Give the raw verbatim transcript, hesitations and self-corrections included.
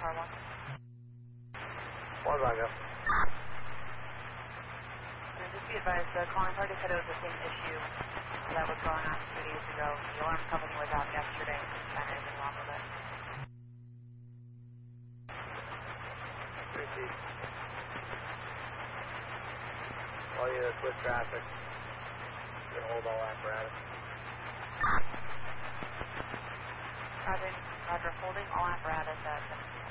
car one. One Roger. And just be advised, the calling party said it was the same issue that was going on two days ago. The alarm company was out yesterday and didn't find anything wrong with it. three feet. All units with traffic. You can hold all apparatus. Roger, Roger, holding all apparatus at